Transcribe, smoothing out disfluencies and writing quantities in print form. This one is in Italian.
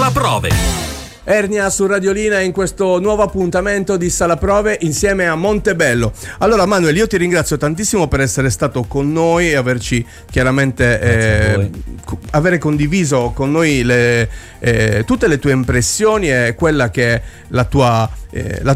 Sala Prove. Ernia su Radiolina in questo nuovo appuntamento di Sala Prove insieme a Montebello. Allora Manuel, io ti ringrazio tantissimo per essere stato con noi e averci chiaramente avere condiviso con noi tutte le tue impressioni e quella che è la tua